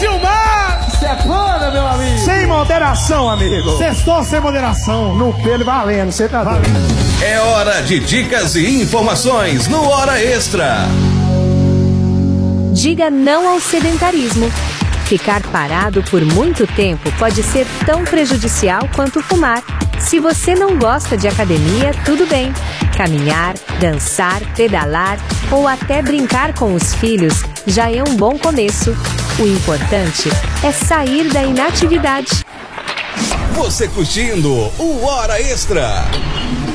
Gilmar! Sepana, meu amigo! Sem moderação, amigo! Sextou sem moderação! No pelo valendo, você tá valendo. É hora de dicas e informações no Hora Extra. Diga não ao sedentarismo. Ficar parado por muito tempo pode ser tão prejudicial quanto fumar. Se você não gosta de academia, tudo bem. Caminhar, dançar, pedalar ou até brincar com os filhos já é um bom começo. O importante é sair da inatividade. Você curtindo o Hora Extra.